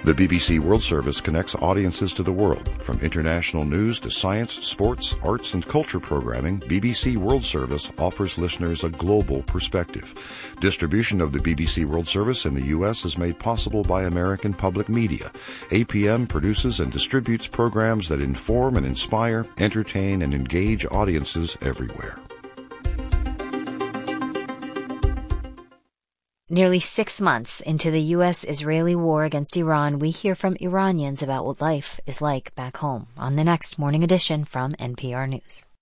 The BBC World Service connects audiences to the world. From international news to science, sports, arts, and culture programming, BBC World Service offers listeners a global perspective. Distribution of the BBC World Service in the U.S. is made possible by American Public Media. APM produces and distributes programs that inform and inspire, entertain, and engage audiences everywhere. Nearly 6 months into the U.S.-Israeli war against Iran, we hear from Iranians about what life is like back home on the next Morning Edition from NPR News.